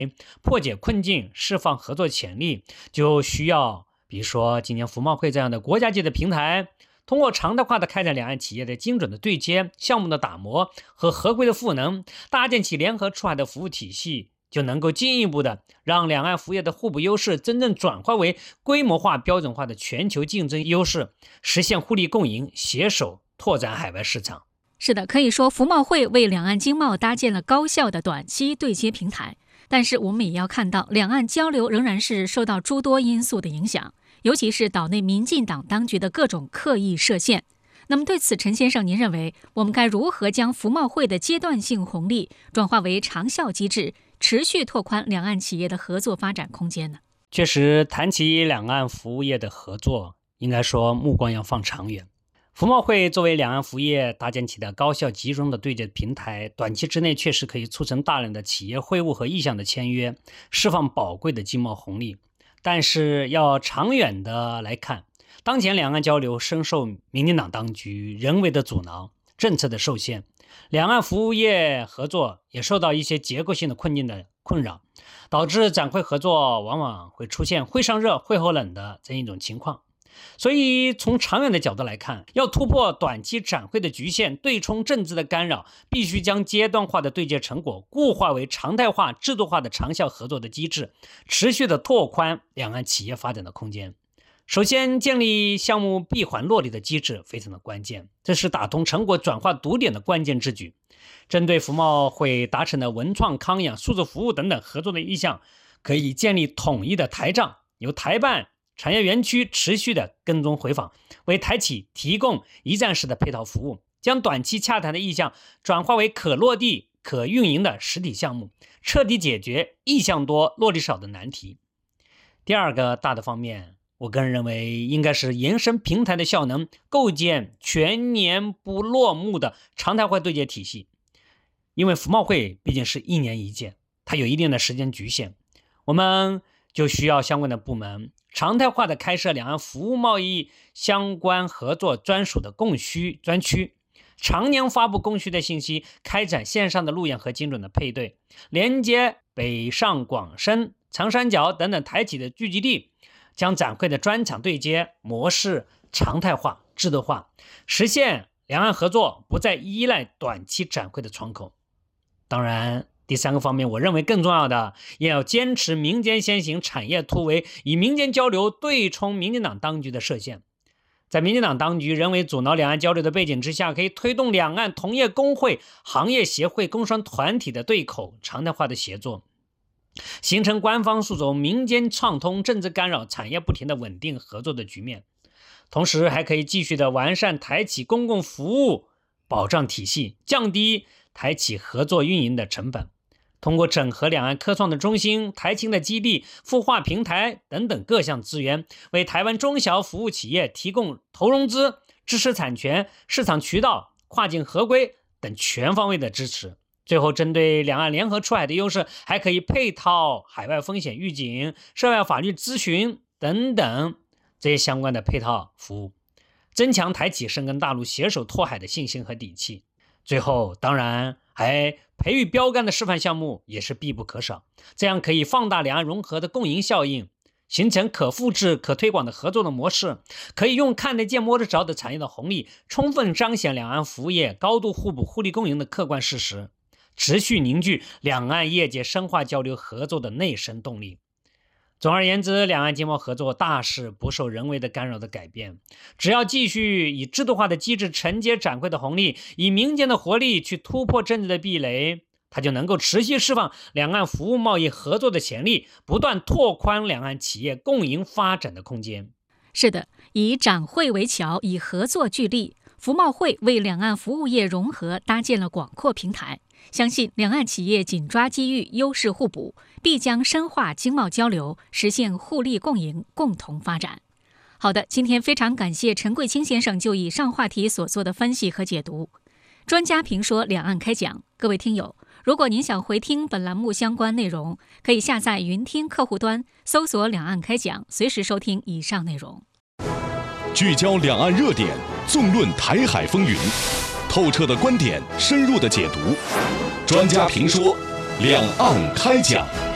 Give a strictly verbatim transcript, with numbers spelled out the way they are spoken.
破解困境、释放合作潜力，就需要比如说今年服贸会这样的国家级的平台，通过常态化的开展两岸企业的精准的对接、项目的打磨和合规的赋能，搭建起联合出海的服务体系，就能够进一步的让两岸服务业的互补优势真正转化为规模化、标准化的全球竞争优势，实现互利共赢，携手拓展海外市场。 是的，可以说服贸会为两岸经贸搭建了高效的短期对接平台。但是我们也要看到，两岸交流仍然是受到诸多因素的影响，尤其是岛内民进党当局的各种刻意设限。那么对此，陈先生，您认为我们该如何将服贸会的阶段性红利转化为长效机制，持续拓宽两岸企业的合作发展空间呢？ 确实，谈起两岸服务业的合作，应该说目光要放长远。服贸会作为两岸服务业搭建起的高效集中的对接平台，短期之内确实可以促成大量的企业会晤和意向的签约，释放宝贵的经贸红利。但是要长远的来看，当前两岸交流深受民进党当局人为的阻挠、政策的受限，两岸服务业合作也受到一些结构性的困境的困扰，导致展会合作往往会出现会上热、会后冷的这样一种情况。所以从长远的角度来看，要突破短期展会的局限，对冲政治的干扰，必须将阶段化的对接成果固化为常态化、制度化的长效合作的机制，持续的拓宽两岸企业发展的空间。首先，建立项目闭环落地的机制非常的关键，这是打通成果转化堵点的关键之举。针对服贸会达成的文创、康养、数字服务等等合作的意向，可以建立统一的台账，由台办产业园区持续的跟踪回访，为台企提供一站式的配套服务，将短期洽谈的意向转化为可落地、可运营的实体项目，彻底解决意向多、落地少的难题。第二个大的方面，我个人认为应该是延伸平台的效能，构建全年不落幕的常态化对接体系。因为服贸会毕竟是一年一届，它有一定的时间局限，我们就需要相关的部门常态化的开设两岸服务贸易相关合作专属的供需专区，常年发布供需的信息，开展线上的路演和精准的配对，连接北上广深、长三角等等台企的聚集地，将展会的专场对接模式常态化、制度化，实现两岸合作不再依赖短期展会的窗口。当然，第三个方面，我认为更重要的，也要坚持民间先行、产业突围，以民间交流对冲民进党当局的设限。在民进党当局人为阻挠两岸交流的背景之下，可以推动两岸同业工会、行业协会、工商团体的对口常态化的协作，形成官方诉讼、民间畅通、政治干扰、产业不停的稳定合作的局面。同时还可以继续的完善台企公共服务保障体系，降低台企合作运营的成本，通过整合两岸科创的中心、台青的基地、孵化平台等等各项资源，为台湾中小服务企业提供投融资、知识产权、市场渠道、跨境合规等全方位的支持。最后，针对两岸联合出海的优势，还可以配套海外风险预警、涉外法律咨询等等这些相关的配套服务，增强台企深耕大陆、携手拓海的信心和底气。最后，当然还培育标杆的示范项目也是必不可少，这样可以放大两岸融合的共赢效应，形成可复制、可推广的合作的模式，可以用看得见摸得着的产业的红利，充分彰显两岸服务业高度互补、互利共赢的客观事实，持续凝聚两岸业界深化交流合作的内生动力。总而言之，两岸经贸合作大势不受人为的干扰的改变，只要继续以制度化的机制承接展会的红利，以民间的活力去突破政治的壁垒，它就能够持续释放两岸服务贸易合作的潜力，不断拓宽两岸企业共赢发展的空间。 是的，以展会为桥，以合作聚力，服贸会为两岸服务业融合搭建了广阔平台，相信两岸企业紧抓机遇，优势互补，必将深化经贸交流，实现互利共赢，共同发展。好的，今天非常感谢陈贵清先生就以上话题所做的分析和解读。专家评说，两岸开讲。各位听友，如果您想回听本栏目相关内容，可以下载云听客户端，搜索两岸开讲，随时收听以上内容。 聚焦两岸热点，纵论台海风云，透彻的观点，深入的解读，专家评说，两岸开讲。